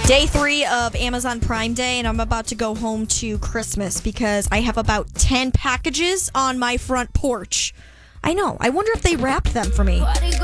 Day 3 of Amazon Prime Day, and I'm about to go home to Christmas because I have about 10 packages on my front porch. I know. I wonder if they wrapped them for me.